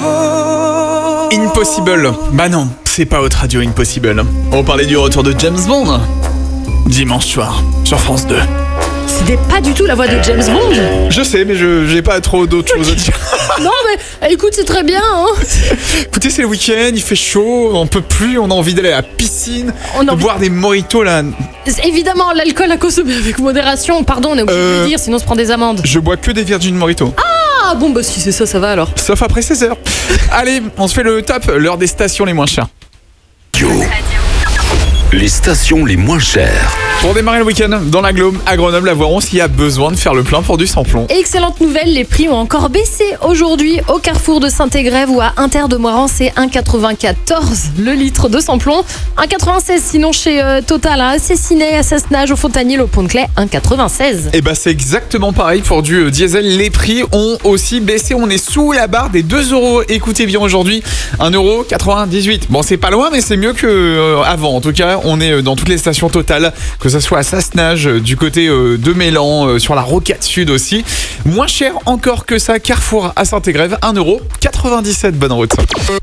Impossible. Bah non, c'est pas votre radio Impossible. On parlait du retour de James Bond. Dimanche soir, sur France 2. C'était pas du tout la voix de James Bond. Je sais, mais j'ai pas trop d'autres choses à dire. Non mais écoute, c'est très bien hein. Écoutez, c'est le week-end, il fait chaud, on peut plus, on a envie d'aller à la piscine, On a de envie- boire des mojitos là. Évidemment, l'alcool à consommer avec modération. Pardon, on est obligé de le dire, sinon on se prend des amendes. Je bois que des Virgin Mojito. Ah bon, bah si c'est ça, ça va alors. Sauf après 16h. Allez, on se fait le top, l'heure des stations les moins chères. Les stations les moins chères. Pour démarrer le week-end, dans l'agglo, à Grenoble, à Voiron, s'il y a besoin de faire le plein pour du samplon. Excellente nouvelle, les prix ont encore baissé aujourd'hui au carrefour de Saint-Égrève ou à Inter de Moiran, c'est 1,94 le litre de samplon. 1,96 sinon chez Total à Cessinet, à Sassenage, au Fontanier, au Pont-de-Clay, 1,96. Et bah c'est exactement pareil pour du diesel. Les prix ont aussi baissé. On est sous la barre des 2 €. Écoutez bien aujourd'hui, 1,98 €. Bon, c'est pas loin, mais c'est mieux que avant. En tout cas, on est dans toutes les stations Total, que ce soit à Sassenage, du côté de Mélan, sur la Rocade Sud aussi. Moins cher encore que ça, Carrefour à Saint-Égrève, 1,97 €. Bonne route.